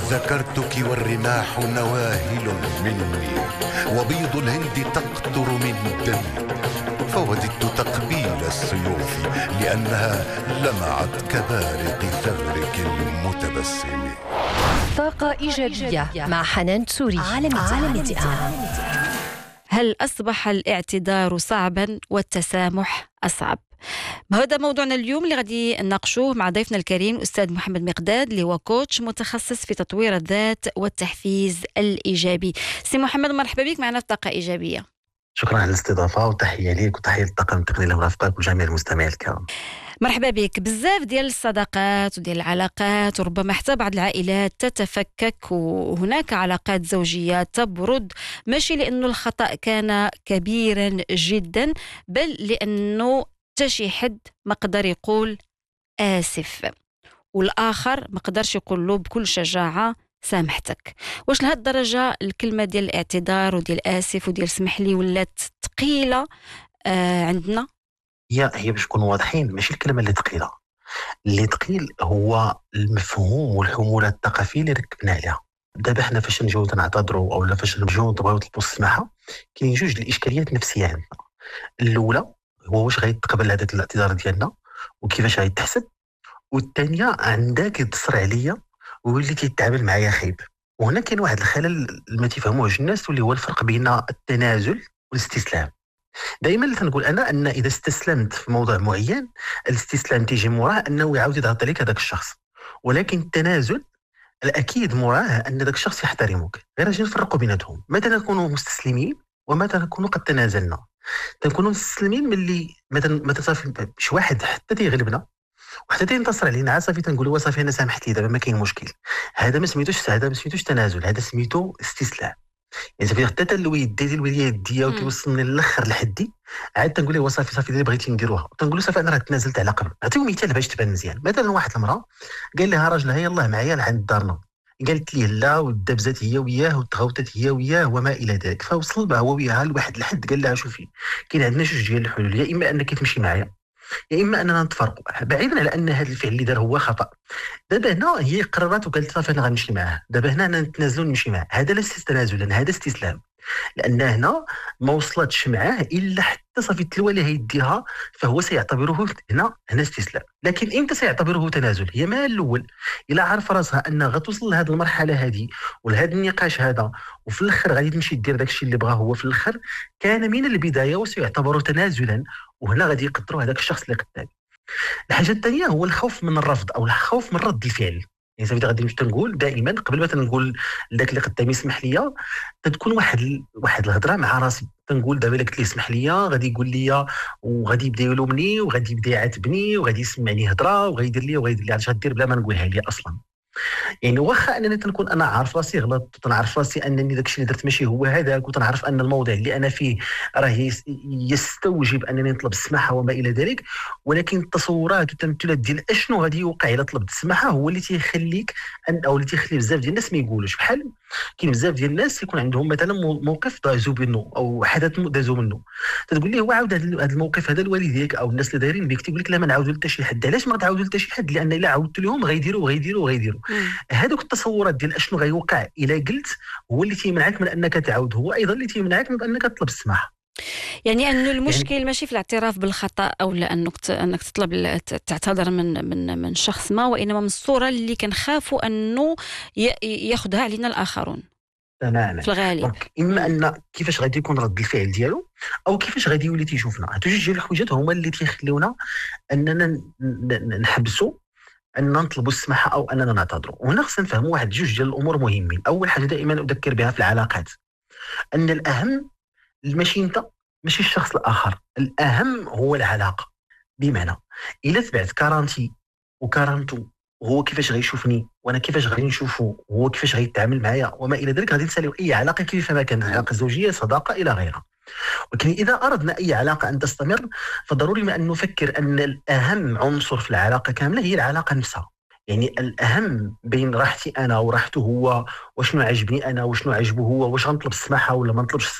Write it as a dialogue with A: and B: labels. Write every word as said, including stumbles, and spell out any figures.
A: ذكرتك والرماح نواهل مني، وبيض الهند تقطر من دمي، فوددت تقبيل السيوف لأنها لمعت كبارق ثغرك المتبسم.
B: طاقة إيجابية مع حنان تسوري. عالم الدعاء.
C: هل أصبح الاعتذار صعبا والتسامح أصعب؟ هذا موضوعنا اليوم اللي غادي نناقشوه مع ضيفنا الكريم الأستاذ محمد مقداد اللي هو كوتش متخصص في تطوير الذات والتحفيز الإيجابي. سي محمد، مرحبا بك معنا في طاقة إيجابية.
D: شكرا على الاستضافة وتحية ليك وتحية للطاقم التقني اللي مرافقك وجميع المستمعين الكرام.
C: مرحبا بك. بزاف ديال الصداقات وديال العلاقات وربما حتى بعض العائلات تتفكك، وهناك علاقات زوجية تبرد، ماشي لأنه الخطأ كان كبيرا جدا، بل لأنه شي حد ما قدر يقول آسف، والآخر ما قدرش يقول له بكل شجاعة سامحتك. واش لهاد الدرجة الكلمة ديال الاعتذار وديال آسف وديال سمح لي ولات ثقيلة آه عندنا؟
D: هي هي باش نكونوا واضحين، ماشي الكلمة اللي ثقيلة، اللي ثقيل هو المفهوم والحمولة الثقافية اللي ركبنا عليها. دابا حنا فاش نجيو نعتذروا او فاش نجيو نطلبوا السماحة، كاين جوج الاشكاليات النفسية عندنا. الاولى هو واش غيتقبل هذاك الاعتذار ديالنا وكيفاش غيتحسب، والثانيه عندك يتصر عليا واللي تيتعامل معايا خايب. وهنا كاين واحد الخلل اللي ما تيفهموهش الناس، واللي هو الفرق بين التنازل والاستسلام. دائما اللي تنقول انا ان اذا استسلمت في موضوع معين، الاستسلام تيجي موراه انه يعاود يضغط عليك هذاك الشخص، ولكن التنازل الاكيد موراه ان ذاك الشخص يحترمك. غير اجي نفرقوا بيناتهم، متى نكونوا مستسلمين ومتى نكونوا قد تنازلنا. تنكونوا مستسلمين ملي متى صافي شي واحد حتى تيغلبنا وحتى تينتصر علينا، عاد صافي تنقولوا صافي انا سامحت لي دابا ما كاين مشكل. هذا ما سميتوش هذا ما سميتوش تنازل، هذا سميتو استسلام. يعني صافي حتى تلوي يدي ديال الوليه يديا وكيوصلني للاخر لحدي، عاد تنقول له صافي صافي اللي بغيتي نديروها، تنقول له صافي انا راه تنازلت على قبل. نعطيو مثال باش تبان مزيان. مثلا واحد المراه قال لها راجلها يلاه معايا لعند دارنا، قالت ليه لا ودبزات هي وياه وتغوتت هي وياه وما الى ذلك، فوصل بها هو وياها لواحد الحد قال لها شوفي كاين عندنا جوج ديال الحلول، يا اما انك تمشي معايا يا اما اننا نتفرقوا، بعيدا على ان هذا الفعل اللي دار هو خطا. دابا هنا هي قررت وقالت صافي انا غنمشي معاه، دابا هنا انا نتنازل ونمشي معاه. هذا لا تنازل، هذا استسلام، لان هنا ما وصلتش معاه الا حتى صافي تلوى لها يديها، فهو سيعتبره هنا هنا استسلام. لكن امتى سيعتبره تنازل؟ هي ما الاول الا عرف راسها انها غتوصل لهذه المرحله هذه ولهذا النقاش هذا، وفي الاخر غادي تمشي دير داكشي اللي بغاه هو في الاخر، كان من البدايه وسيعتبر تنازلا، وهنا غادي يقدروا هذاك الشخص اللي قدامي. الحاجه الثانيه هو الخوف من الرفض او الخوف من رد الفعل. يعني صافي غادي تنقول دائما قبل ما تنقول لذاك اللي قدامي اسمح لي، تتكون واحد واحد الهضره مع راسي، تنقول دابا الا قلت ليه اسمح لي غادي يقول لي وغادي يبدا يلومني وغادي يبدا يعاتبني وغادي يسمعني هضره وغيدير لي وغيدير لي، علاش غدير بلا ما نقولها لي اصلا. يعني واخا انني تنكون انا عارف راسي غلط، وتنعرف راسي انني داكشي اللي درت ماشي هو هذاك، وتنعرف ان الموضوع اللي انا فيه راه يستوجب انني نطلب السماحه وما الى ذلك، ولكن التصورات والتمثيلات ديال اشنو غادي يوقع الا طلبت السماحه هو اللي تيخليك ان او اللي تيخلي بزاف ديال الناس ما يقولوش. بحال كاين بزاف ديال الناس يكون عندهم مثلا موقف دازوا منه او حدث دازوا منه، تتقول ليه هو عاود هذا الموقف هذا لوالديك او الناس اللي دايرين بك، تيقول لك لا ما نعاودو حتى شي حد. علاش ما تعاودو حتى شي حد؟ لان الا عاودت لهم غيديروا وغيديروا وغيديروا. هذوك التصورات ديال اشنو غيوقع الا قلت هو اللي تيمنعك من انك تعاود، هو ايضا اللي تيمنعك من انك تطلب السماحه.
C: يعني انه المشكل يعني ماشي في الاعتراف بالخطا او انك انك تطلب تعتذر من من من شخص ما، وانما من الصوره اللي كنخافوا انه ياخذها علينا الاخرون.
D: تماما.
C: في الغالب
D: اما ان كيفاش غادي يكون رد الفعل ديالو او كيفاش غادي يولي تيشوفنا. هادو جوج ديال الحوايج هما اللي تيخليونا اننا نحبسوا ان نطلبوا السماحه او اننا نعتذروا. وهنا خصنا نفهموا واحد جوج ديال الامور مهمين. اول حاجه دائما اذكر بها في العلاقات ان الاهم ماشي انت ماشي الشخص الاخر، الاهم هو العلاقه. بمعنى الا تبعت كارانتي وكارانتو وهو كيفاش غيشوفني وانا كيفاش غادي نشوفه وهو كيفاش غيتعامل معايا وما الى ذلك، غادي نساليو اي علاقه كيفما كانت، علاقه زوجيه صداقه الى غيرها. ولكن اذا اردنا اي علاقه ان تستمر فضروري ما ان نفكر ان الاهم عنصر في العلاقه كامله هي العلاقه نفسها. يعني الاهم بين راحتي انا وراحته هو، وشنو عجبني انا وشنو عجبه هو، واش غنطلب السماحه ولا ما نطلبش